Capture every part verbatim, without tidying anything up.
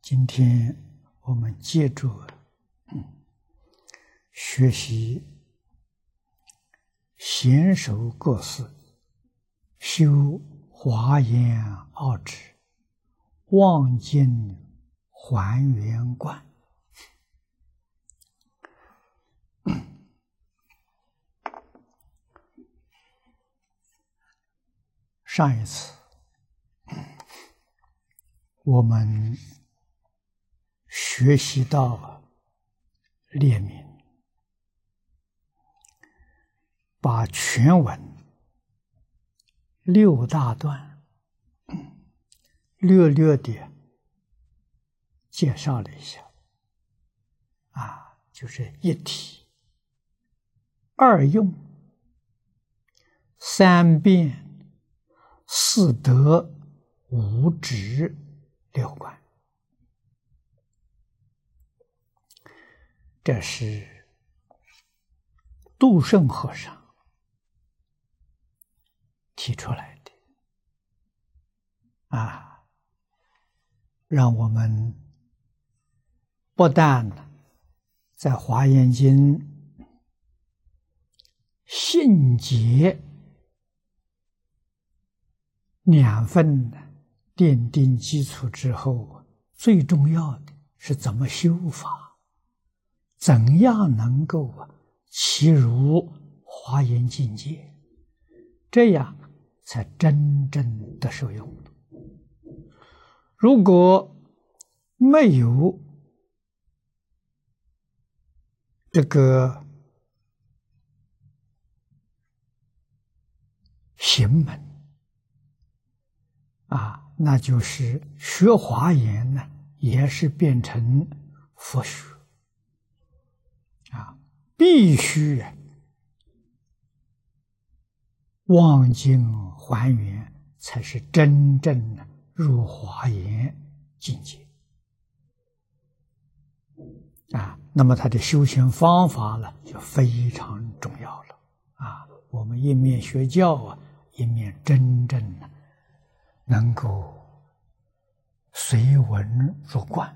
今天我们接着嗯学习贤首各寺修华严奥旨望境还原观。上一次我们学习到列名，把全文六大段略略的介绍了一下，啊，就是一体、二用、三变、四德、五止、六观。这是杜胜和尚提出来的啊，让我们不但在《华严经》信解两份奠定基础之后，最重要的是怎么修法，怎样能够契入华严境界，这样才真正的受用。如果没有这个行门啊，那就是学华严呢，也是变成佛学啊，必须望境还原，才是真正的入华严境界啊。那么他的修行方法呢，就非常重要了啊。我们一面学教啊，一面真正的能够随文入观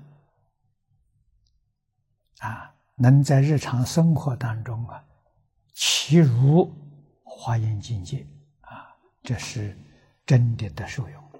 啊，能在日常生活当中啊，契入华严境界啊，这是真的得受用。